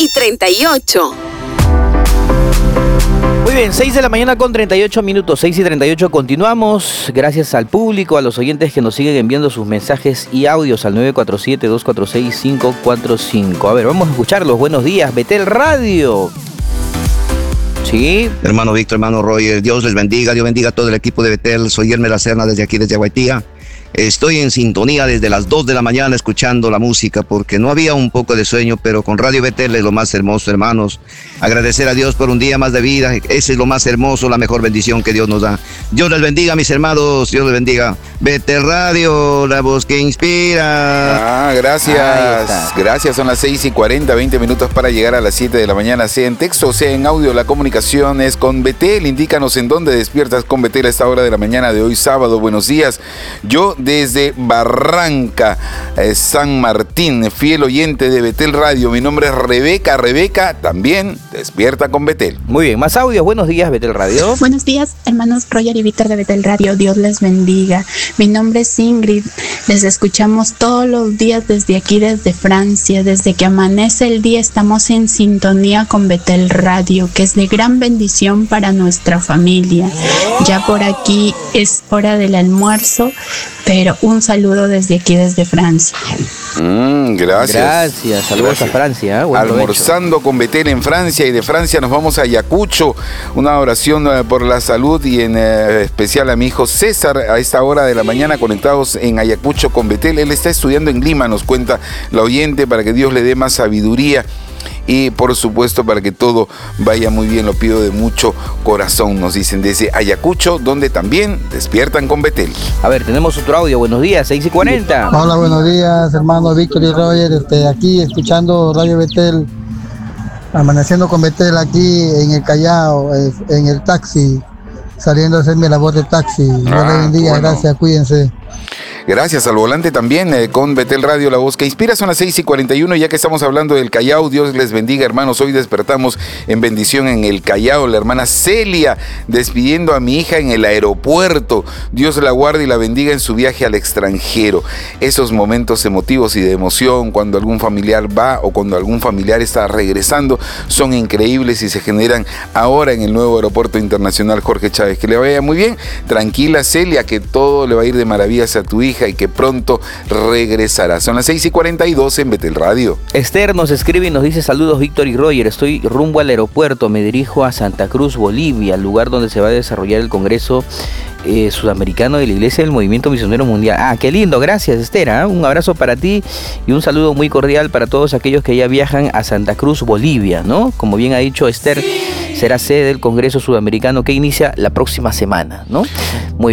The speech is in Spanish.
6:38. Muy bien, 6 de la mañana con 38 minutos, 6:38. Continuamos. Gracias al público, a los oyentes que nos siguen enviando sus mensajes y audios al 947-246-545. A ver, vamos a escucharlos. Buenos días, Betel Radio. Sí. Hermano Víctor, hermano Roger, Dios les bendiga, Dios bendiga a todo el equipo de Betel. Soy Yerme La Serna desde aquí, desde Aguaitía. Estoy en sintonía desde las 2 de la mañana escuchando la música porque no había un poco de sueño, pero con Radio Betel es lo más hermoso, hermanos. Agradecer a Dios por un día más de vida, ese es lo más hermoso, la mejor bendición que Dios nos da. Dios les bendiga, mis hermanos, Dios les bendiga. Betel Radio, la voz que inspira. Gracias. Gracias, son las 6:40, 20 minutos para llegar a las 7 de la mañana, sea en texto, sea en audio. La comunicación es con Betel. Indícanos en dónde despiertas con Betel a esta hora de la mañana de hoy, sábado. Buenos días. Yo desde Barranca, San Martín, fiel oyente de Betel Radio. Mi nombre es Rebeca. Rebeca también despierta con Betel. Muy bien, más audios. Buenos días, Betel Radio. Buenos días, hermanos Roger y Víctor de Betel Radio. Dios les bendiga. Mi nombre es Ingrid. Les escuchamos todos los días desde aquí, desde Francia. Desde que amanece el día estamos en sintonía con Betel Radio, que es de gran bendición para nuestra familia. Ya por aquí es hora del almuerzo, pero un saludo desde aquí, desde Francia. Gracias. Saludos a Francia. Almorzando con Betel en Francia, y de Francia nos vamos a Ayacucho. Una oración por la salud y en especial a mi hijo César a esta hora de la mañana, conectados en Ayacucho con Betel. Él está estudiando en Lima, nos cuenta la oyente, para que Dios le dé más sabiduría. Y por supuesto, para que todo vaya muy bien, lo pido de mucho corazón, nos dicen desde Ayacucho, donde también despiertan con Betel. A ver, tenemos otro audio. Buenos días, 6:40. Hola, buenos días, hermanos Víctor y Roger. Aquí escuchando Radio Betel, amaneciendo con Betel aquí en el Callao, en el taxi, saliendo a hacer mi labor de taxi. Dios les bendiga, bueno. Gracias, cuídense. Gracias, al volante también con Betel Radio, la voz que inspira. Son las 6:41, ya que estamos hablando del Callao. Dios les bendiga, hermanos. Hoy despertamos en bendición en el Callao. La hermana Celia despidiendo a mi hija en el aeropuerto. Dios la guarde y la bendiga en su viaje al extranjero. Esos momentos emotivos y de emoción cuando algún familiar va o cuando algún familiar está regresando son increíbles y se generan ahora en el nuevo aeropuerto internacional Jorge Chávez. Que le vaya muy bien. Tranquila, Celia, que todo le va a ir de maravillas a tu hija y que pronto regresará. Son las 6:42 en Betel Radio. Esther nos escribe y nos dice: saludos Víctor y Roger, estoy rumbo al aeropuerto, me dirijo a Santa Cruz, Bolivia, lugar donde se va a desarrollar el Congreso Sudamericano de la Iglesia del Movimiento Misionero Mundial. Qué lindo, gracias Esther, un abrazo para ti y un saludo muy cordial para todos aquellos que ya viajan a Santa Cruz, Bolivia, ¿no? Como bien ha dicho Esther, será sede del Congreso Sudamericano que inicia la próxima semana, ¿no? Muy